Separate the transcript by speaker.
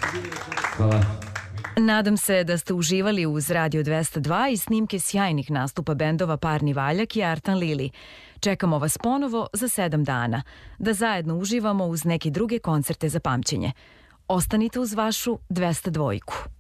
Speaker 1: Hvala.
Speaker 2: Nadam se da ste uživali uz Radio 202 i snimke sjajnih nastupa bendova Parni Valjak i Artan Lili. Čekamo vas ponovo za 7 dana, da zajedno uživamo uz neke druge koncerte za pamćenje. Ostanite uz vašu 202.